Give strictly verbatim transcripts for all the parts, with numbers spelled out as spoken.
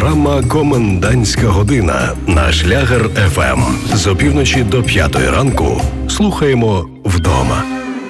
Програма «Комендантська година» на Шлягер еф ем. З опівночі до п'ятої ранку слухаємо вдома.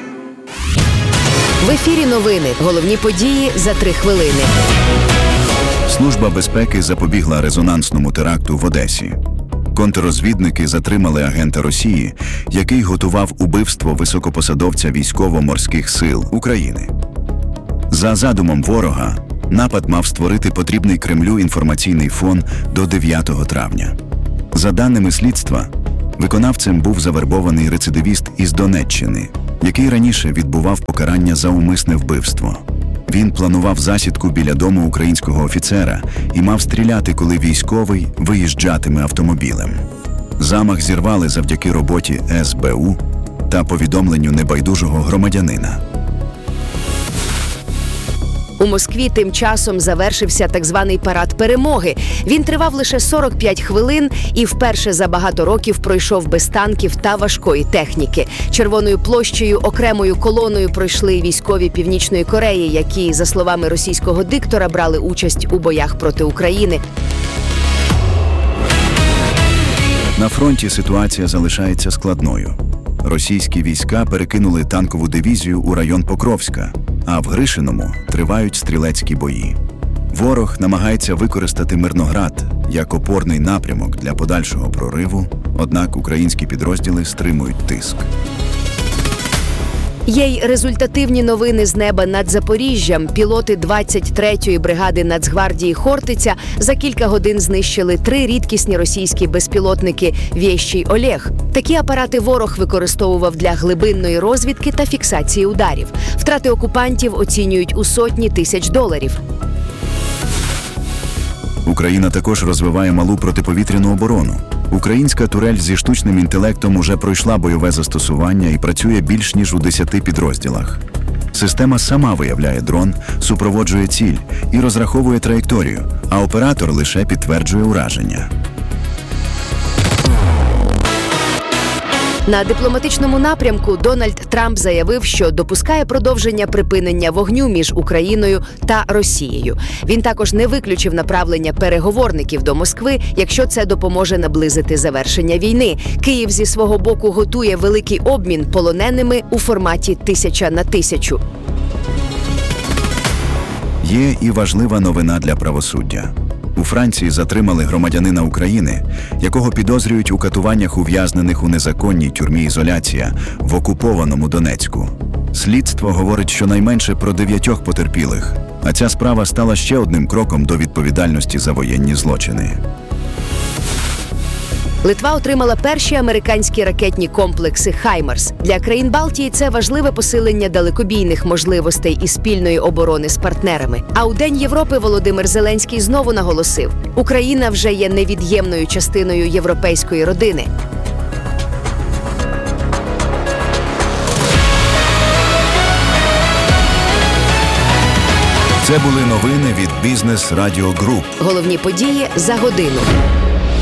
В ефірі новини. Головні події за три хвилини. Служба безпеки запобігла резонансному теракту в Одесі. Контррозвідники затримали агента Росії, який готував убивство високопосадовця військово-морських сил України. За задумом ворога, напад мав створити потрібний Кремлю інформаційний фон до дев'ятого травня. За даними слідства, виконавцем був завербований рецидивіст із Донеччини, який раніше відбував покарання за умисне вбивство. Він планував засідку біля дому українського офіцера і мав стріляти, коли військовий виїжджатиме автомобілем. Замах зірвали завдяки роботі ес бе у та повідомленню небайдужого громадянина. У Москві тим часом завершився так званий парад перемоги. Він тривав лише сорок п'ять хвилин і вперше за багато років пройшов без танків та важкої техніки. Червоною площею окремою колоною пройшли військові Північної Кореї, які, за словами російського диктора, брали участь у боях проти України. На фронті ситуація залишається складною. Російські війська перекинули танкову дивізію у район Покровська, а в Гришиному тривають стрілецькі бої. Ворог намагається використати Мирноград як опорний напрямок для подальшого прориву, однак українські підрозділи стримують тиск. Є й результативні новини з неба над Запоріжжям. Пілоти двадцять третьої бригади Нацгвардії «Хортиця» за кілька годин знищили три рідкісні російські безпілотники «Вєщий Олег». Такі апарати ворог використовував для глибинної розвідки та фіксації ударів. Втрати окупантів оцінюють у сотні тисяч доларів. Україна також розвиває малу протиповітряну оборону. Українська турель зі штучним інтелектом уже пройшла бойове застосування і працює більш ніж у десяти підрозділах. Система сама виявляє дрон, супроводжує ціль і розраховує траєкторію, а оператор лише підтверджує ураження. На дипломатичному напрямку Дональд Трамп заявив, що допускає продовження припинення вогню між Україною та Росією. Він також не виключив направлення переговорників до Москви, якщо це допоможе наблизити завершення війни. Київ зі свого боку готує великий обмін полоненими у форматі тисяча на тисячу. Є і важлива новина для правосуддя. У Франції затримали громадянина України, якого підозрюють у катуваннях ув'язнених у незаконній тюрмі «Ізоляція» в окупованому Донецьку. Слідство говорить щонайменше про дев'ятьох потерпілих, а ця справа стала ще одним кроком до відповідальності за воєнні злочини. Литва отримала перші американські ракетні комплекси «Хаймарс». Для країн Балтії це важливе посилення далекобійних можливостей і спільної оборони з партнерами. А у День Європи Володимир Зеленський знову наголосив: Україна вже є невід'ємною частиною європейської родини. Це були новини від Бізнес Радіо Груп. Головні події за годину.